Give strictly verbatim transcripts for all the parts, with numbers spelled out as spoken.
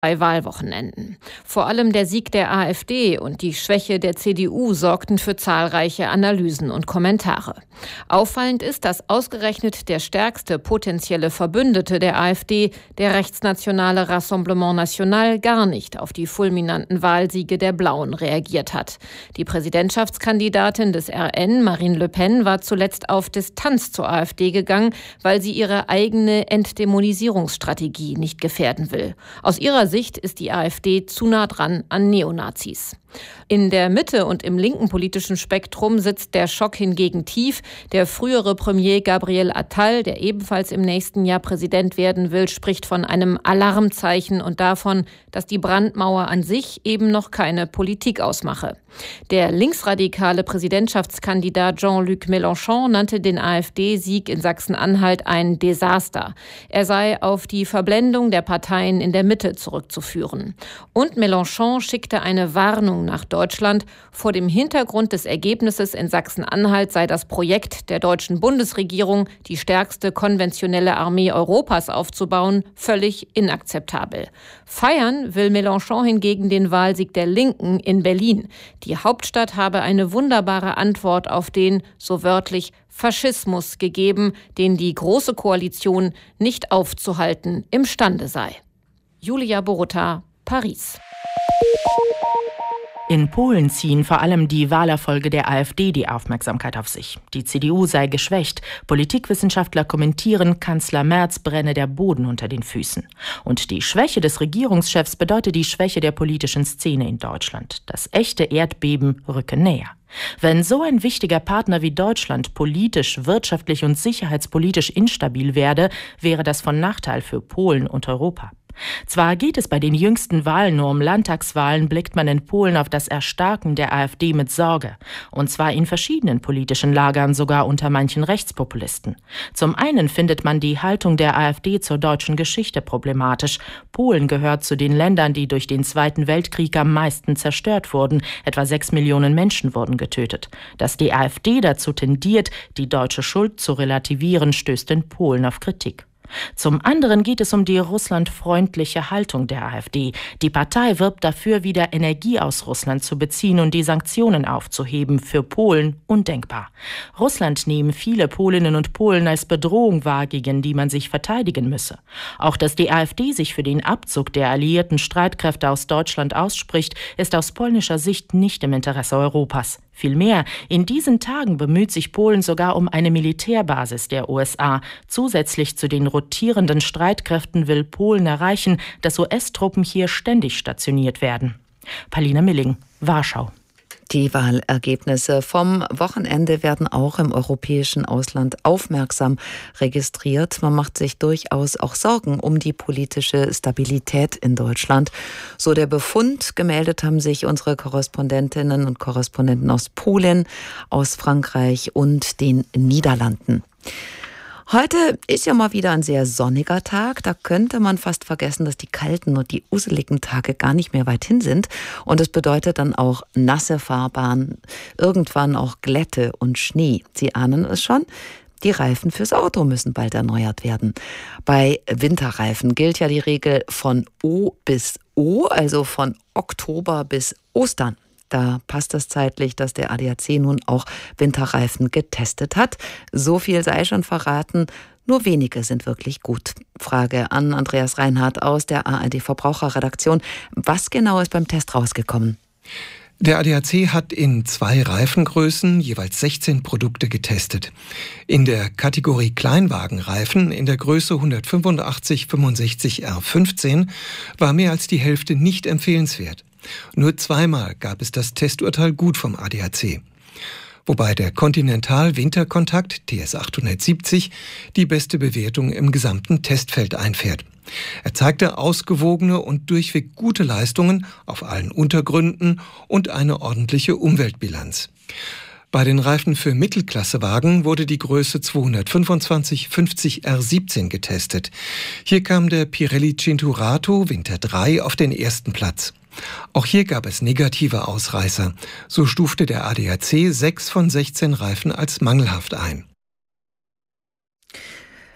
Bei Wahlwochenenden. Vor allem der Sieg der AfD und die Schwäche der C D U sorgten für zahlreiche Analysen und Kommentare. Auffallend ist, dass ausgerechnet der stärkste potenzielle Verbündete der AfD, der rechtsnationale Rassemblement National, gar nicht auf die fulminanten Wahlsiege der Blauen reagiert hat. Die Präsidentschaftskandidatin des R N, Marine Le Pen, war zuletzt auf Distanz zur AfD gegangen, weil sie ihre eigene Entdämonisierungsstrategie nicht gefährden will. Aus ihrer Sicht ist die AfD zu nah dran an Neonazis. In der Mitte und im linken politischen Spektrum sitzt der Schock hingegen tief. Der frühere Premier Gabriel Attal, der ebenfalls im nächsten Jahr Präsident werden will, spricht von einem Alarmzeichen und davon, dass die Brandmauer an sich eben noch keine Politik ausmache. Der linksradikale Präsidentschaftskandidat Jean-Luc Mélenchon nannte den AfD-Sieg in Sachsen-Anhalt ein Desaster. Er sei auf die Verblendung der Parteien in der Mitte zurückzuführen. Und Mélenchon schickte eine Warnung nach Deutschland. Vor dem Hintergrund des Ergebnisses in Sachsen-Anhalt sei das Projekt der deutschen Bundesregierung, die stärkste konventionelle Armee Europas aufzubauen, völlig inakzeptabel. Feiern will Mélenchon hingegen den Wahlsieg der Linken in Berlin. Die Hauptstadt habe eine wunderbare Antwort auf den, so wörtlich, Faschismus gegeben, den die Große Koalition nicht aufzuhalten imstande sei. Julia Borutta, Paris. In Polen ziehen vor allem die Wahlerfolge der AfD die Aufmerksamkeit auf sich. Die C D U sei geschwächt. Politikwissenschaftler kommentieren, Kanzler Merz brenne der Boden unter den Füßen. Und die Schwäche des Regierungschefs bedeutet die Schwäche der politischen Szene in Deutschland. Das echte Erdbeben rücke näher. Wenn so ein wichtiger Partner wie Deutschland politisch, wirtschaftlich und sicherheitspolitisch instabil werde, wäre das von Nachteil für Polen und Europa. Zwar geht es bei den jüngsten Wahlen nur um Landtagswahlen, blickt man in Polen auf das Erstarken der AfD mit Sorge. Und zwar in verschiedenen politischen Lagern, sogar unter manchen Rechtspopulisten. Zum einen findet man die Haltung der AfD zur deutschen Geschichte problematisch. Polen gehört zu den Ländern, die durch den Zweiten Weltkrieg am meisten zerstört wurden. Etwa sechs Millionen Menschen wurden getötet. Dass die AfD dazu tendiert, die deutsche Schuld zu relativieren, stößt in Polen auf Kritik. Zum anderen geht es um die russlandfreundliche Haltung der AfD. Die Partei wirbt dafür, wieder Energie aus Russland zu beziehen und die Sanktionen aufzuheben. Für Polen undenkbar. Russland nehmen viele Polinnen und Polen als Bedrohung wahr, gegen die man sich verteidigen müsse. Auch dass die AfD sich für den Abzug der alliierten Streitkräfte aus Deutschland ausspricht, ist aus polnischer Sicht nicht im Interesse Europas. Vielmehr, in diesen Tagen bemüht sich Polen sogar um eine Militärbasis der U S A. Zusätzlich zu den rotierenden Streitkräften will Polen erreichen, dass U S-Truppen hier ständig stationiert werden. Palina Milling, Warschau. Die Wahlergebnisse vom Wochenende werden auch im europäischen Ausland aufmerksam registriert. Man macht sich durchaus auch Sorgen um die politische Stabilität in Deutschland. So der Befund. Gemeldet haben sich unsere Korrespondentinnen und Korrespondenten aus Polen, aus Frankreich und den Niederlanden. Heute ist ja mal wieder ein sehr sonniger Tag. Da könnte man fast vergessen, dass die kalten und die useligen Tage gar nicht mehr weit hin sind. Und das bedeutet dann auch nasse Fahrbahn, irgendwann auch Glätte und Schnee. Sie ahnen es schon. Die Reifen fürs Auto müssen bald erneuert werden. Bei Winterreifen gilt ja die Regel von O bis O, also von Oktober bis Ostern. Da passt es zeitlich, dass der A D A C nun auch Winterreifen getestet hat. So viel sei schon verraten, nur wenige sind wirklich gut. Frage an Andreas Reinhardt aus der A R D-Verbraucherredaktion. Was genau ist beim Test rausgekommen? Der A D A C hat in zwei Reifengrößen jeweils sechzehn Produkte getestet. In der Kategorie Kleinwagenreifen in der Größe hundertfünfundachtzig fünfundsechzig R fünfzehn war mehr als die Hälfte nicht empfehlenswert. Nur zweimal gab es das Testurteil gut vom A D A C. Wobei der Continental Winterkontakt T S achthundertsiebzig die beste Bewertung im gesamten Testfeld einfährt. Er zeigte ausgewogene und durchweg gute Leistungen auf allen Untergründen und eine ordentliche Umweltbilanz. Bei den Reifen für Mittelklassewagen wurde die Größe zweihundertfünfundzwanzig fünfzig R siebzehn getestet. Hier kam der Pirelli Cinturato Winter drei auf den ersten Platz. Auch hier gab es negative Ausreißer. So stufte der A D A C sechs von sechzehn Reifen als mangelhaft ein.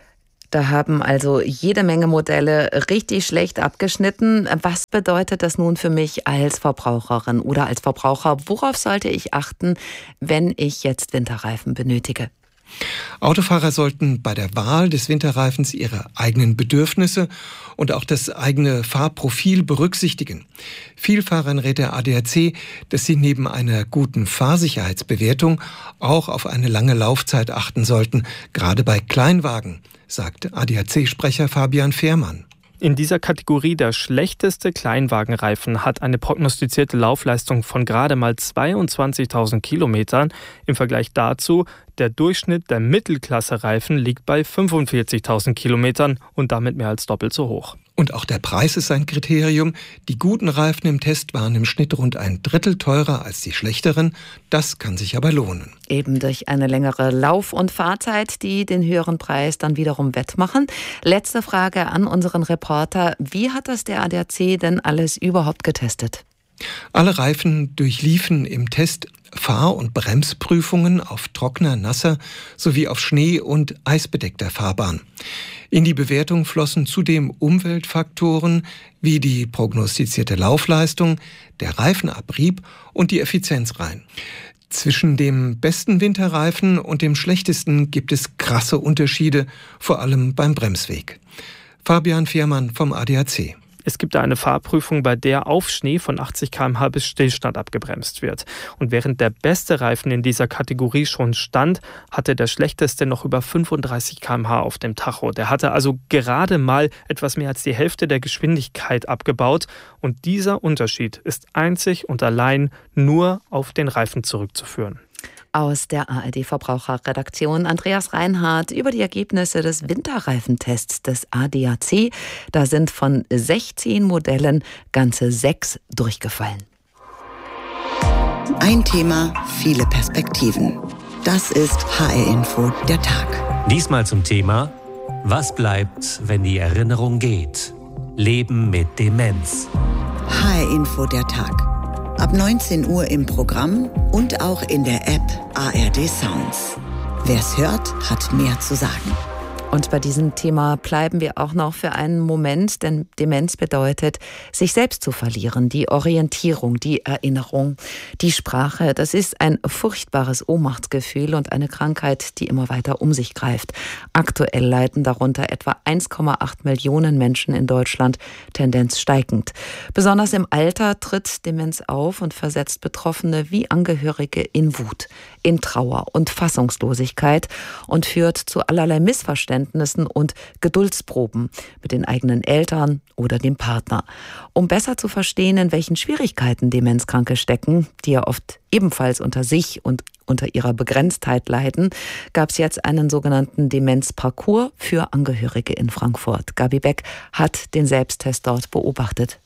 Da haben also jede Menge Modelle richtig schlecht abgeschnitten. Was bedeutet das nun für mich als Verbraucherin oder als Verbraucher? Worauf sollte ich achten, wenn ich jetzt Winterreifen benötige? Autofahrer sollten bei der Wahl des Winterreifens ihre eigenen Bedürfnisse und auch das eigene Fahrprofil berücksichtigen. Vielfahrern rät der A D A C, dass sie neben einer guten Fahrsicherheitsbewertung auch auf eine lange Laufzeit achten sollten, gerade bei Kleinwagen, sagt A D A C-Sprecher Fabian Fehrmann. In dieser Kategorie der schlechteste Kleinwagenreifen hat eine prognostizierte Laufleistung von gerade mal zweiundzwanzigtausend Kilometern. Im Vergleich dazu, der Durchschnitt der Mittelklasse-Reifen liegt bei fünfundvierzigtausend Kilometern und damit mehr als doppelt so hoch. Und auch der Preis ist ein Kriterium. Die guten Reifen im Test waren im Schnitt rund ein Drittel teurer als die schlechteren. Das kann sich aber lohnen. Eben durch eine längere Lauf- und Fahrzeit, die den höheren Preis dann wiederum wettmachen. Letzte Frage an unseren Reporter. Wie hat das der A D A C denn alles überhaupt getestet? Alle Reifen durchliefen im Test Fahr- und Bremsprüfungen auf trockener, nasser sowie auf Schnee- und eisbedeckter Fahrbahn. In die Bewertung flossen zudem Umweltfaktoren wie die prognostizierte Laufleistung, der Reifenabrieb und die Effizienz rein. Zwischen dem besten Winterreifen und dem schlechtesten gibt es krasse Unterschiede, vor allem beim Bremsweg. Fabian Fehrmann vom A D A C. Es gibt da eine Fahrprüfung, bei der auf Schnee von achtzig Kilometer pro Stunde bis Stillstand abgebremst wird. Und während der beste Reifen in dieser Kategorie schon stand, hatte der schlechteste noch über fünfunddreißig Kilometer pro Stunde auf dem Tacho. Der hatte also gerade mal etwas mehr als die Hälfte der Geschwindigkeit abgebaut. Und dieser Unterschied ist einzig und allein nur auf den Reifen zurückzuführen. Aus der A R D-Verbraucherredaktion Andreas Reinhardt über die Ergebnisse des Winterreifentests des A D A C. Da sind von sechzehn Modellen ganze sechs durchgefallen. Ein Thema, viele Perspektiven. Das ist H R-Info der Tag. Diesmal zum Thema: Was bleibt, wenn die Erinnerung geht? Leben mit Demenz. H R-Info der Tag. Ab neunzehn Uhr im Programm und auch in der App A R D Sounds. Wer's hört, hat mehr zu sagen. Und bei diesem Thema bleiben wir auch noch für einen Moment, denn Demenz bedeutet, sich selbst zu verlieren, die Orientierung, die Erinnerung, die Sprache. Das ist ein furchtbares Ohnmachtsgefühl und eine Krankheit, die immer weiter um sich greift. Aktuell leiden darunter etwa eins Komma acht Millionen Menschen in Deutschland, Tendenz steigend. Besonders im Alter tritt Demenz auf und versetzt Betroffene wie Angehörige in Wut, in Trauer und Fassungslosigkeit und führt zu allerlei Missverständnissen und Geduldsproben mit den eigenen Eltern oder dem Partner. Um besser zu verstehen, in welchen Schwierigkeiten Demenzkranke stecken, die ja oft ebenfalls unter sich und unter ihrer Begrenztheit leiden, gab es jetzt einen sogenannten Demenzparcours für Angehörige in Frankfurt. Gabi Beck hat den Selbsttest dort beobachtet.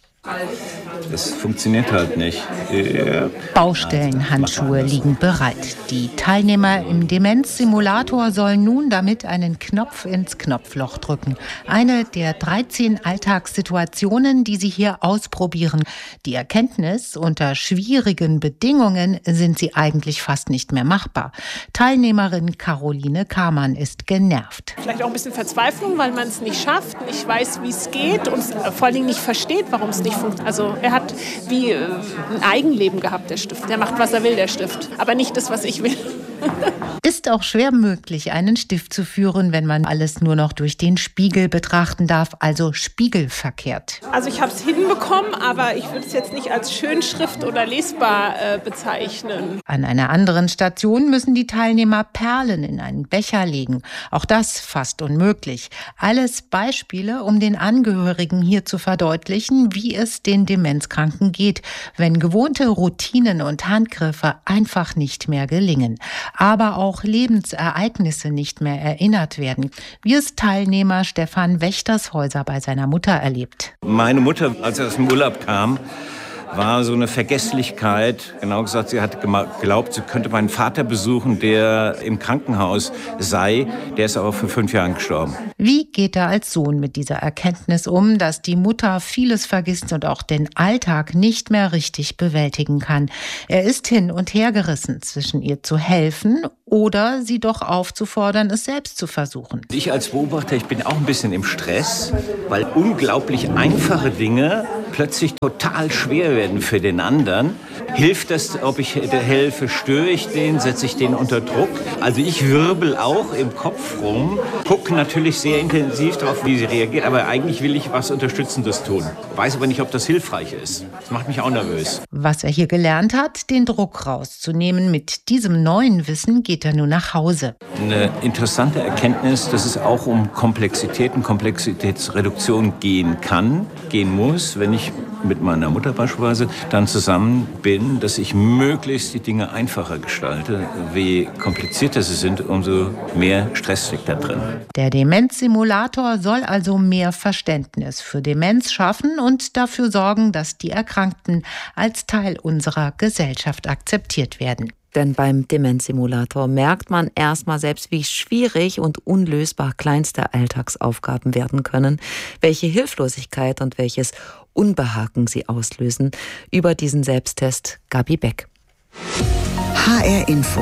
Es funktioniert halt nicht. Ja. Baustellenhandschuhe liegen bereit. Die Teilnehmer im Demenzsimulator sollen nun damit einen Knopf ins Knopfloch drücken. Eine der dreizehn Alltagssituationen, die sie hier ausprobieren. Die Erkenntnis, unter schwierigen Bedingungen sind sie eigentlich fast nicht mehr machbar. Teilnehmerin Caroline Kamann ist genervt. Vielleicht auch ein bisschen Verzweiflung, weil man es nicht schafft, nicht weiß, wie es geht und vor allen Dingen nicht versteht, warum es nicht funktioniert. Also er hat wie äh, ein Eigenleben gehabt, der Stift. Der macht, was er will, der Stift. Aber nicht das, was ich will. Ist auch schwer möglich, einen Stift zu führen, wenn man alles nur noch durch den Spiegel betrachten darf, also spiegelverkehrt. Also ich habe es hinbekommen, aber ich würde es jetzt nicht als Schönschrift oder lesbar äh, bezeichnen. An einer anderen Station müssen die Teilnehmer Perlen in einen Becher legen. Auch das fast unmöglich. Alles Beispiele, um den Angehörigen hier zu verdeutlichen, wie es den Demenzkranken geht, wenn gewohnte Routinen und Handgriffe einfach nicht mehr gelingen. Aber auch Lebensereignisse nicht mehr erinnert werden, wie es Teilnehmer Stefan Wächtershäuser bei seiner Mutter erlebt. Meine Mutter, als er aus dem Urlaub kam, war so eine Vergesslichkeit. Genau gesagt, sie hat geglaubt, sie könnte meinen Vater besuchen, der im Krankenhaus sei. Der ist aber vor fünf Jahren gestorben. Wie geht er als Sohn mit dieser Erkenntnis um, dass die Mutter vieles vergisst und auch den Alltag nicht mehr richtig bewältigen kann? Er ist hin und her gerissen, zwischen ihr zu helfen oder sie doch aufzufordern, es selbst zu versuchen. Ich als Beobachter, ich bin auch ein bisschen im Stress, weil unglaublich einfache Dinge plötzlich total schwer werden für den anderen. Hilft das, ob ich helfe, störe ich den, setze ich den unter Druck? Also ich wirbel auch im Kopf rum, gucke natürlich sehr intensiv darauf, wie sie reagiert, aber eigentlich will ich was Unterstützendes tun. Weiß aber nicht, ob das hilfreich ist. Das macht mich auch nervös. Was er hier gelernt hat, den Druck rauszunehmen, mit diesem neuen Wissen geht er nun nach Hause. Eine interessante Erkenntnis, dass es auch um Komplexität und Komplexitätsreduktion gehen kann, gehen muss, wenn ich mit meiner Mutter beispielsweise dann zusammen bin, dass ich möglichst die Dinge einfacher gestalte. Je komplizierter sie sind, umso mehr Stress steckt da drin. Der Demenzsimulator soll also mehr Verständnis für Demenz schaffen und dafür sorgen, dass die Erkrankten als Teil unserer Gesellschaft akzeptiert werden. Denn beim Demenzsimulator merkt man erstmal selbst, wie schwierig und unlösbar kleinste Alltagsaufgaben werden können, welche Hilflosigkeit und welches Unbehagen sie auslösen. Über diesen Selbsttest Gabi Beck. H R Info.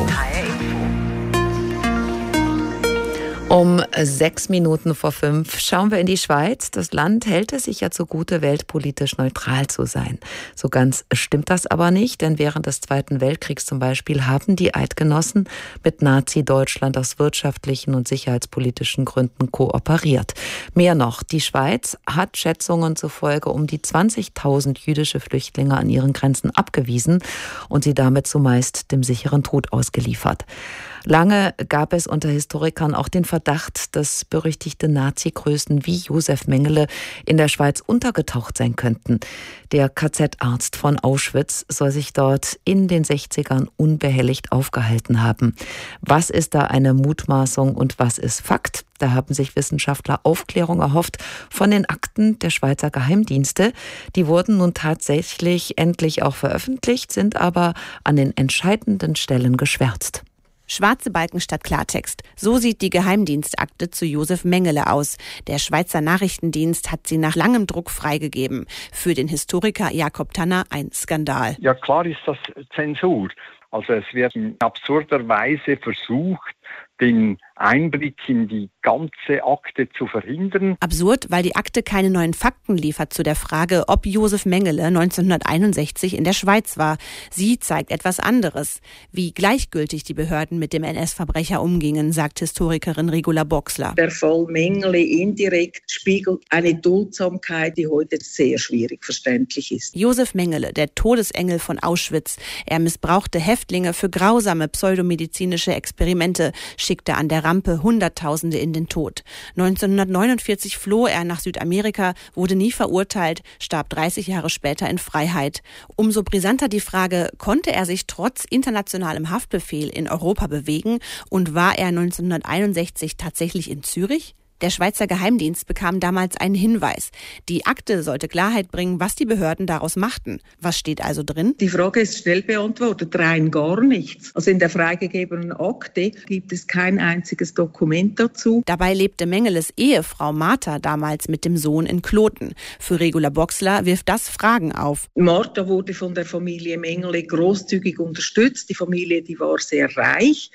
Um sechs Minuten vor fünf schauen wir in die Schweiz. Das Land hält es sich ja zugute, weltpolitisch neutral zu sein. So ganz stimmt das aber nicht, denn während des Zweiten Weltkriegs zum Beispiel haben die Eidgenossen mit Nazi-Deutschland aus wirtschaftlichen und sicherheitspolitischen Gründen kooperiert. Mehr noch, die Schweiz hat Schätzungen zufolge um die zwanzigtausend jüdische Flüchtlinge an ihren Grenzen abgewiesen und sie damit zumeist dem sicheren Tod ausgeliefert. Lange gab es unter Historikern auch den Verdacht, dass berüchtigte Nazi-Größen wie Josef Mengele in der Schweiz untergetaucht sein könnten. Der K Z-Arzt von Auschwitz soll sich dort in den sechzigern unbehelligt aufgehalten haben. Was ist da eine Mutmaßung und was ist Fakt? Da haben sich Wissenschaftler Aufklärung erhofft von den Akten der Schweizer Geheimdienste. Die wurden nun tatsächlich endlich auch veröffentlicht, sind aber an den entscheidenden Stellen geschwärzt. Schwarze Balken statt Klartext. So sieht die Geheimdienstakte zu Josef Mengele aus. Der Schweizer Nachrichtendienst hat sie nach langem Druck freigegeben. Für den Historiker Jakob Tanner ein Skandal. Ja, klar ist das Zensur. Also es wird in absurder Weise versucht, den Einblick in die ganze Akte zu verhindern. Absurd, weil die Akte keine neuen Fakten liefert zu der Frage, ob Josef Mengele neunzehnhunderteinundsechzig in der Schweiz war. Sie zeigt etwas anderes. Wie gleichgültig die Behörden mit dem N S-Verbrecher umgingen, sagt Historikerin Regula Boxler. Der Fall Mengele indirekt spiegelt eine Duldsamkeit, die heute sehr schwierig verständlich ist. Josef Mengele, der Todesengel von Auschwitz. Er missbrauchte Häftlinge für grausame pseudomedizinische Experimente, schickte an der Rampe Hunderttausende in den Tod. neunzehnhundertneunundvierzig floh er nach Südamerika, wurde nie verurteilt, starb dreißig Jahre später in Freiheit. Umso brisanter die Frage, konnte er sich trotz internationalem Haftbefehl in Europa bewegen und war er neunzehnhunderteinundsechzig tatsächlich in Zürich? Der Schweizer Geheimdienst bekam damals einen Hinweis. Die Akte sollte Klarheit bringen, was die Behörden daraus machten. Was steht also drin? Die Frage ist schnell beantwortet, rein gar nichts. Also in der freigegebenen Akte gibt es kein einziges Dokument dazu. Dabei lebte Mengeles Ehefrau Martha damals mit dem Sohn in Kloten. Für Regula Boxler wirft das Fragen auf. Martha wurde von der Familie Mengele großzügig unterstützt. Die Familie, die war sehr reich.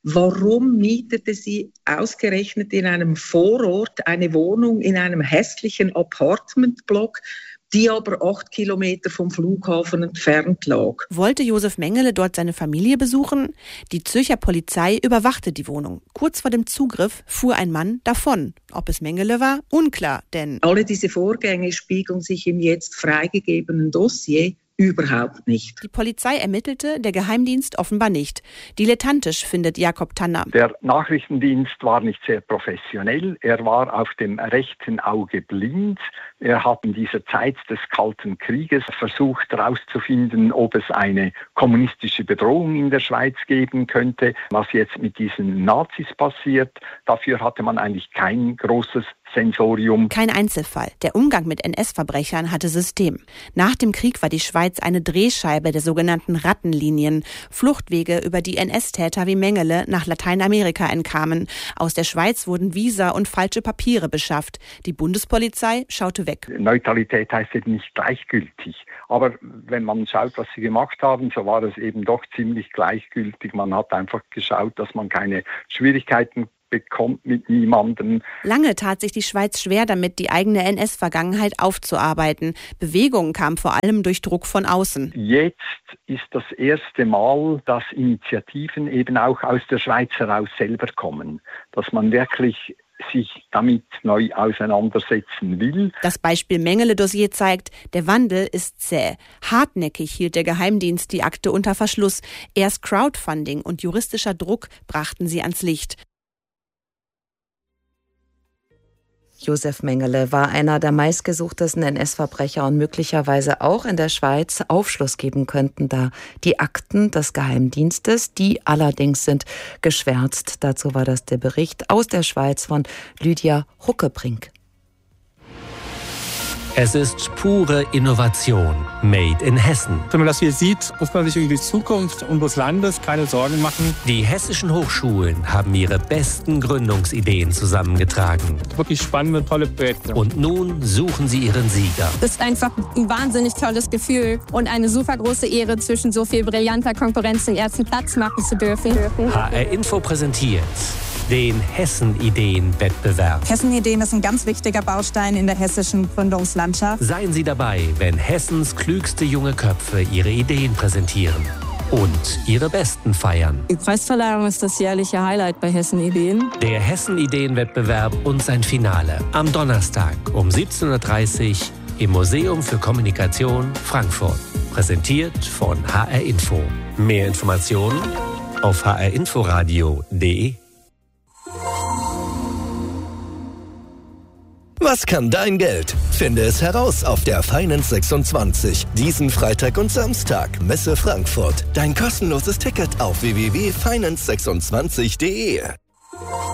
Warum mietete sie ausgerechnet in einem Vorort eine Wohnung in einem hässlichen Apartmentblock, die aber acht Kilometer vom Flughafen entfernt lag? Wollte Josef Mengele dort seine Familie besuchen? Die Zürcher Polizei überwachte die Wohnung. Kurz vor dem Zugriff fuhr ein Mann davon. Ob es Mengele war? Unklar, denn alle diese Vorgänge spiegeln sich im jetzt freigegebenen Dossier überhaupt nicht. Die Polizei ermittelte, der Geheimdienst offenbar nicht. Dilettantisch findet Jakob Tanner. Der Nachrichtendienst war nicht sehr professionell. Er war auf dem rechten Auge blind. Er hat in dieser Zeit des Kalten Krieges versucht herauszufinden, ob es eine kommunistische Bedrohung in der Schweiz geben könnte. Was jetzt mit diesen Nazis passiert, dafür hatte man eigentlich kein großes Sensorium. Kein Einzelfall. Der Umgang mit N S-Verbrechern hatte System. Nach dem Krieg war die Schweiz eine Drehscheibe der sogenannten Rattenlinien. Fluchtwege, über die N S-Täter wie Mengele nach Lateinamerika entkamen. Aus der Schweiz wurden Visa und falsche Papiere beschafft. Die Bundespolizei schaute weg. Neutralität heißt eben nicht gleichgültig. Aber wenn man schaut, was sie gemacht haben, so war es eben doch ziemlich gleichgültig. Man hat einfach geschaut, dass man keine Schwierigkeiten bekommt mit niemandem. Lange tat sich die Schweiz schwer damit, die eigene N S-Vergangenheit aufzuarbeiten. Bewegung kam vor allem durch Druck von außen. Jetzt ist das erste Mal, dass Initiativen eben auch aus der Schweiz heraus selber kommen. Dass man wirklich sich damit neu auseinandersetzen will. Das Beispiel Mengele-Dossier zeigt, der Wandel ist zäh. Hartnäckig hielt der Geheimdienst die Akte unter Verschluss. Erst Crowdfunding und juristischer Druck brachten sie ans Licht. Josef Mengele war einer der meistgesuchtesten N S-Verbrecher und möglicherweise auch in der Schweiz Aufschluss geben könnten da die Akten des Geheimdienstes, die allerdings sind geschwärzt. Dazu war das der Bericht aus der Schweiz von Lydia Huckebrink. Es ist pure Innovation, made in Hessen. Wenn man das hier sieht, muss man sich über die Zukunft unseres Landes keine Sorgen machen. Die hessischen Hochschulen haben ihre besten Gründungsideen zusammengetragen. Wirklich spannende, tolle Projekte. Und nun suchen sie ihren Sieger. Es ist einfach ein wahnsinnig tolles Gefühl und eine super große Ehre, zwischen so viel brillanter Konkurrenz den ersten Platz machen zu dürfen. H R Info präsentiert den Hessen-Ideen-Wettbewerb. Hessen-Ideen ist ein ganz wichtiger Baustein in der hessischen Gründungslandschaft. Seien Sie dabei, wenn Hessens klügste junge Köpfe ihre Ideen präsentieren und ihre besten feiern. Die Preisverleihung ist das jährliche Highlight bei Hessen-Ideen. Der Hessen-Ideen-Wettbewerb und sein Finale am Donnerstag um siebzehn Uhr dreißig im Museum für Kommunikation Frankfurt. Präsentiert von H R Info. Mehr Informationen auf h r inforadio punkt d e. Was kann dein Geld? Finde es heraus auf der Finance sechsundzwanzig. Diesen Freitag und Samstag, Messe Frankfurt. Dein kostenloses Ticket auf w w w punkt finance sechsundzwanzig punkt d e.